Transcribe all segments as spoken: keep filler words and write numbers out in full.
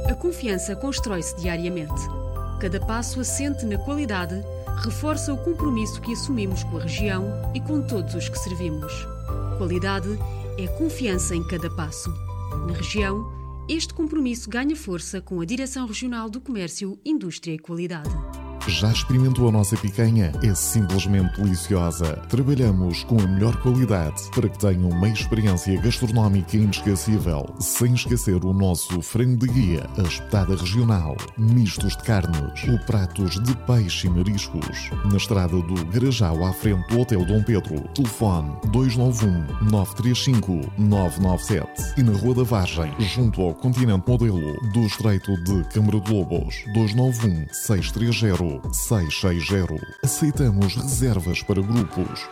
A confiança constrói-se diariamente. Cada passo assente na qualidade reforça o compromisso que assumimos com a região e com todos os que servimos. Qualidade é confiança em cada passo. Na região, este compromisso ganha força com a Direção Regional do Comércio, Indústria e Qualidade. Já experimentou a nossa picanha? É simplesmente deliciosa. Trabalhamos com a melhor qualidade para que tenha uma experiência gastronómica inesquecível, sem esquecer o nosso frango de guia, a espetada regional, mistos de carnes ou pratos de peixe e mariscos. Na estrada do Garajal, à frente do Hotel Dom Pedro. Telefone dois nove um, nove três cinco, nove nove sete. E na Rua da Vargem, junto ao Continente Modelo, do Estreito de Câmara de Lobos. dois nove um, seis três zero, seis seis zero. Aceitamos reservas para grupos.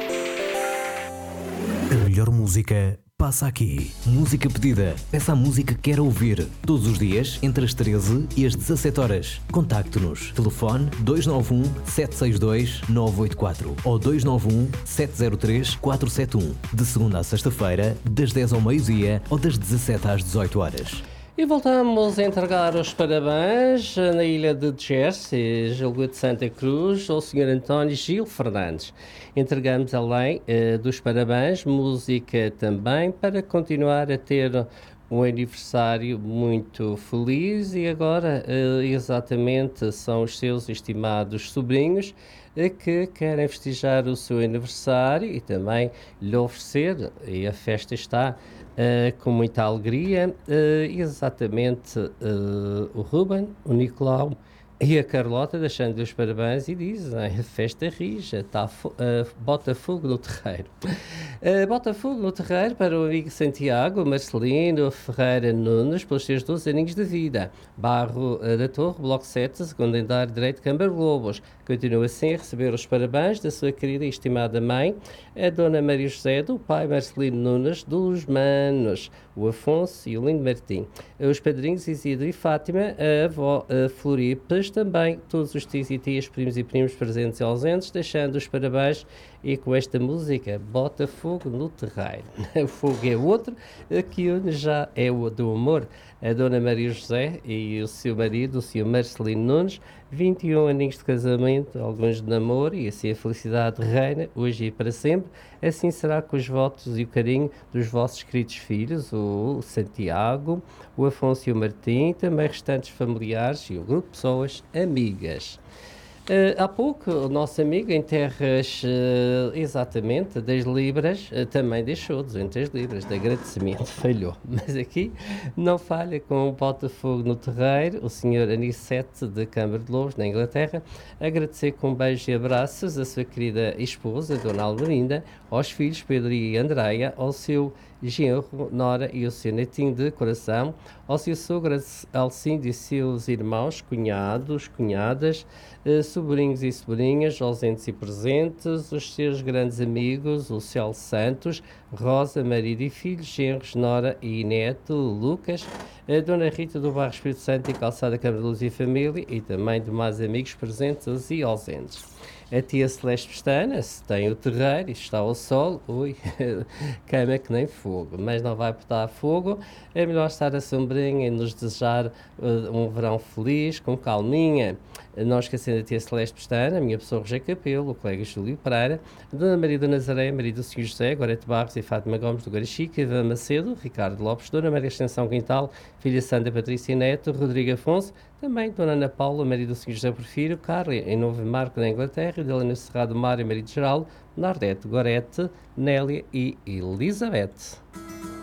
A melhor música passa aqui. Música pedida. Peça a música que quer ouvir. Todos os dias, entre as treze e as dezassete horas. Contacte-nos. Telefone dois nove um, sete seis dois, nove oito quatro ou dois nove um, sete zero três, quatro sete um. De segunda a sexta-feira, das dez ao meio-dia ou das dezassete às dezoito horas. E voltamos a entregar os parabéns na ilha de Jersey, julgo de Santa Cruz, ao senhor António Gil Fernandes. Entregamos além uh, dos parabéns, música também, para continuar a ter um aniversário muito feliz e agora uh, exatamente são os seus estimados sobrinhos uh, que querem festejar o seu aniversário e também lhe oferecer, e a festa está Uh, com muita alegria, uh, exatamente uh, o Ruben, o Nicolau e a Carlota, deixando-lhe os parabéns e dizem, a festa rija, tá, uh, bota fogo no terreiro. Uh, bota fogo no terreiro para o amigo Santiago Marcelino Ferreira Nunes, pelos seus doze aninhos de vida. Barro uh, da Torre, Bloco sete, segundo andar direito, Câmara de Lobos. Continua assim a receber os parabéns da sua querida e estimada mãe, a Dona Maria José, do pai Marcelino Nunes, dos manos, o Afonso e o Lindo Martim. Os padrinhos Isidro e Fátima, a avó a Floripes, também todos os tios e tias, primos e primos presentes e ausentes, deixando os parabéns e com esta música, Bota Fogo no Terreiro. O fogo é outro, que já é o do amor. A Dona Maria José e o seu marido, o senhor Marcelino Nunes, vinte e um aninhos de casamento, alguns de namoro, e assim a felicidade reina, hoje e para sempre. Assim será com os votos e o carinho dos vossos queridos filhos, o Santiago, o Afonso e o Martim, também restantes familiares e o grupo de pessoas amigas. Uh, há pouco, o nosso amigo em terras, uh, exatamente, das Libras, uh, também deixou duzentas libras de agradecimento, falhou. Mas aqui não falha com o Botafogo no terreiro, o senhor Anicete de Câmara de Lobos, na Inglaterra, agradecer com beijos e abraços a sua querida esposa, Dona Almerinda, aos filhos Pedro e Andreia, ao seu genro, Nora e o seu netinho de coração, ao seu sogro Alcindo e seus irmãos, cunhados, cunhadas, eh, sobrinhos e sobrinhas, ausentes e presentes, os seus grandes amigos, o Céu Santos, Rosa, marido e filhos, genros, Nora e neto, Lucas, a Dona Rita do Bairro Espírito Santo e Calçada Câmara de Luz e Família e também demais amigos presentes e ausentes. A tia Celeste Pestana, se tem o terreiro e está ao sol, ui, queima que nem fogo, mas não vai botar fogo, é melhor estar a sombrinha e nos desejar uh, um verão feliz, com calminha. Não esquecendo a tia Celeste Pestana, a minha pessoa Roger Capelo, o colega Júlio Pereira, Dona Maria do Nazaré, Maria do Senhor José, Gorete Barros e Fátima Gomes do Garachique, Ivan Macedo, Ricardo Lopes, Dona Maria Extensão Quintal, filha Sandra Patrícia Neto, Rodrigo Afonso, também Dona Ana Paula, Maria do Senhor José Porfírio, Carla em Novo Marco da Inglaterra, Helena Serrado Mário, Maria de Geral, Nardete, Gorete, Nélia e Elizabeth.